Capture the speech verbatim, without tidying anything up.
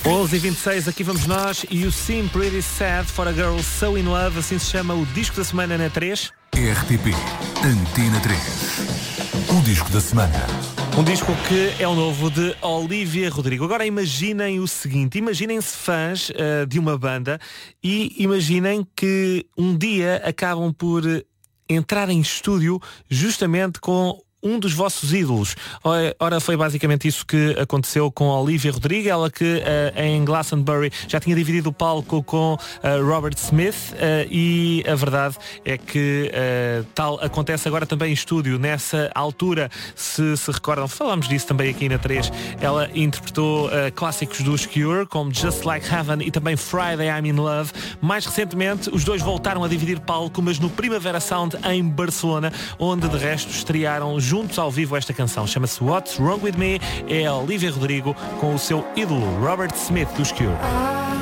onze e vinte e seis, aqui vamos nós e o Seem Pretty Sad for a Girl So In Love, assim se chama o disco da semana na três. R T P Antena três. O disco da semana. Um disco que é o novo de Olivia Rodrigo. Agora imaginem o seguinte, imaginem-se fãs uh, de uma banda e imaginem que um dia acabam por entrar em estúdio justamente com um dos vossos ídolos. Ora, foi basicamente isso que aconteceu com a Olivia Rodrigo, ela que uh, em Glastonbury já tinha dividido o palco com uh, Robert Smith uh, e a verdade é que uh, tal acontece agora também em estúdio. Nessa altura, se se recordam, falámos disso também aqui na três, ela interpretou uh, clássicos dos Cure, como Just Like Heaven e também Friday I'm in Love. Mais recentemente, os dois voltaram a dividir palco, mas no Primavera Sound em Barcelona, onde de resto estrearam juntos ao vivo esta canção. Chama-se What's Wrong With Me, é a Olivia Rodrigo com o seu ídolo Robert Smith dos Cure.